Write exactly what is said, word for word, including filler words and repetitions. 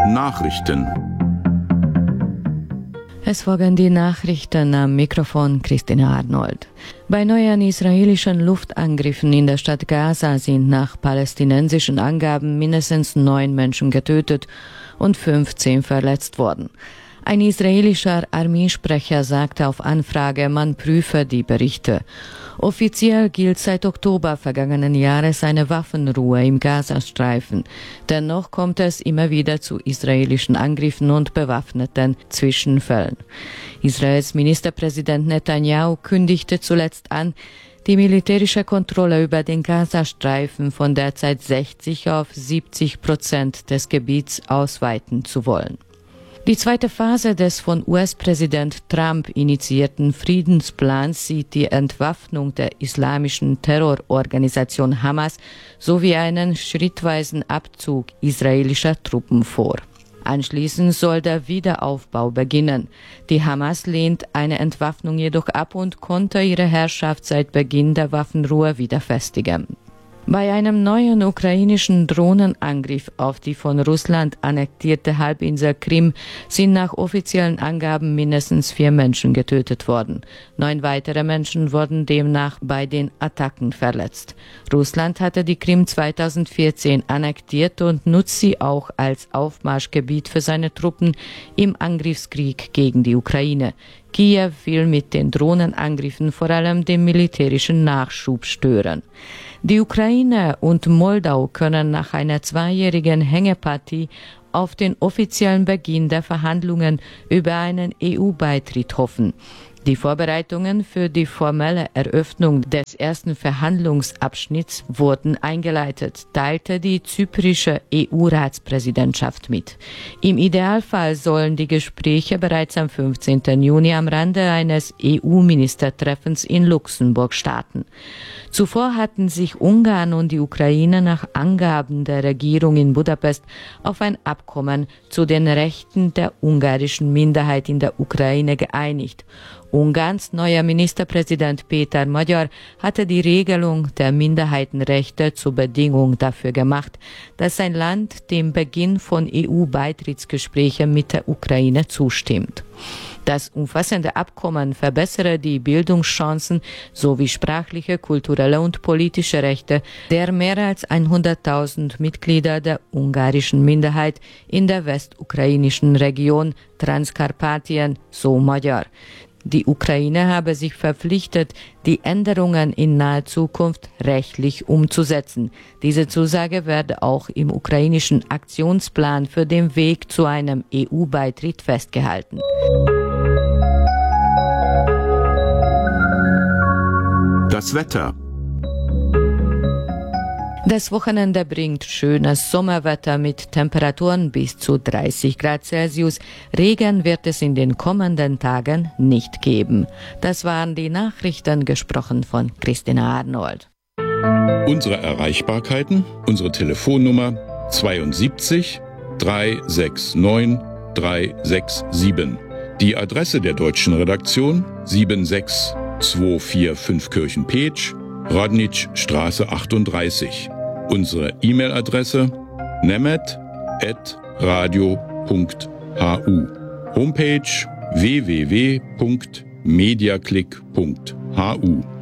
Nachrichten. Es folgen die Nachrichten, am Mikrofon Christine Arnold. Bei neuen israelischen Luftangriffen in der Stadt Gaza sind nach palästinensischen Angaben mindestens neun Menschen getötet und fünfzehn verletzt worden. Ein israelischer Armeesprecher sagte auf Anfrage, man prüfe die Berichte. Offiziell gilt seit Oktober vergangenen Jahres eine Waffenruhe im Gazastreifen. Dennoch kommt es immer wieder zu israelischen Angriffen und bewaffneten Zwischenfällen. Israels Ministerpräsident Netanyahu kündigte zuletzt an, die militärische Kontrolle über den Gazastreifen von derzeit sechzig auf siebzig Prozent des Gebiets ausweiten zu wollen. Die zweite Phase des von U S-Präsident Trump initiierten Friedensplans sieht die Entwaffnung der islamischen Terrororganisation Hamas sowie einen schrittweisen Abzug israelischer Truppen vor. Anschließend soll der Wiederaufbau beginnen. Die Hamas lehnt eine Entwaffnung jedoch ab und konnte ihre Herrschaft seit Beginn der Waffenruhe wieder festigen. Bei einem neuen ukrainischen Drohnenangriff auf die von Russland annektierte Halbinsel Krim sind nach offiziellen Angaben mindestens vier Menschen getötet worden. Neun weitere Menschen wurden demnach bei den Attacken verletzt. Russland hatte die Krim zweitausendvierzehn annektiert und nutzt sie auch als Aufmarschgebiet für seine Truppen im Angriffskrieg gegen die Ukraine. Kiew will mit den Drohnenangriffen vor allem den militärischen Nachschub stören. Die Ukraine und Moldau können nach einer zweijährigen Hängepartie auf den offiziellen Beginn der Verhandlungen über einen E U-Beitritt hoffen. Die Vorbereitungen für die formelle Eröffnung des ersten Verhandlungsabschnitts wurden eingeleitet, teilte die zyprische E U-Ratspräsidentschaft mit. Im Idealfall sollen die Gespräche bereits am fünfzehnten Juni am Rande eines E U-Ministertreffens in Luxemburg starten. Zuvor hatten sich Ungarn und die Ukraine nach Angaben der Regierung in Budapest auf ein Abkommen zu den Rechten der ungarischen Minderheit in der Ukraine geeinigt. Ungarns neuer Ministerpräsident Péter Magyar hatte die Regelung der Minderheitenrechte zur Bedingung dafür gemacht, dass sein Land dem Beginn von E U-Beitrittsgesprächen mit der Ukraine zustimmt. Das umfassende Abkommen verbessere die Bildungschancen sowie sprachliche, kulturelle und politische Rechte der mehr als hunderttausend Mitglieder der ungarischen Minderheit in der westukrainischen Region Transkarpatien, so Magyar. Die Ukraine habe sich verpflichtet, die Änderungen in naher Zukunft rechtlich umzusetzen. Diese Zusage werde auch im ukrainischen Aktionsplan für den Weg zu einem E U-Beitritt festgehalten. Das Wetter. Das Wochenende bringt schönes Sommerwetter mit Temperaturen bis zu dreißig Grad Celsius. Regen wird es in den kommenden Tagen nicht geben. Das waren die Nachrichten, gesprochen von Christine Arnold. Unsere Erreichbarkeiten, unsere Telefonnummer zweiundsiebzig dreihundertneunundsechzig dreihundertsiebenundsechzig. Die Adresse der deutschen Redaktion sieben sechs zwei vier fünf Kirchen-Petsch, Rodnitschstraße achtunddreißig. Unsere E-Mail-Adresse nemet at radio punkt hu. Homepage w w w punkt mediaclick punkt hu.